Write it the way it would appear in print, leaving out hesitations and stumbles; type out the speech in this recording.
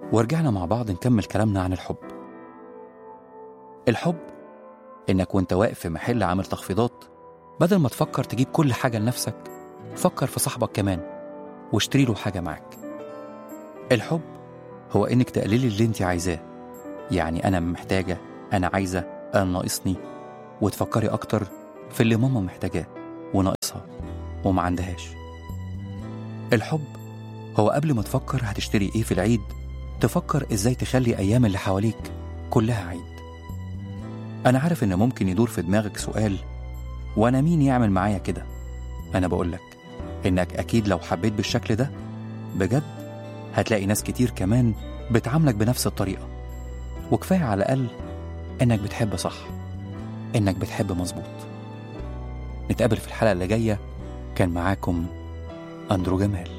ورجعنا مع بعض نكمل كلامنا عن الحب. الحب إنك وانت واقف في محل عامل تخفيضات، بدل ما تفكر تجيب كل حاجة لنفسك، فكر في صاحبك كمان واشتري له حاجة معاك. الحب هو إنك تقللي اللي انت عايزاه، يعني أنا محتاجة، أنا عايزة، أنا ناقصني، وتفكري أكتر في اللي ماما محتاجاه وناقصها وما عندهاش. الحب هو قبل ما تفكر هتشتري إيه في العيد، تفكر إزاي تخلي أيام اللي حواليك كلها عيد. أنا عارف إن ممكن يدور في دماغك سؤال، وأنا مين يعمل معايا كده؟ أنا بقولك إنك أكيد لو حبيت بالشكل ده بجد هتلاقي ناس كتير كمان بتعاملك بنفس الطريقة. وكفاية على الأقل إنك بتحب صح، إنك بتحب مظبوط. نتقابل في الحلقة اللي جاية. كان معاكم أندرو جمال.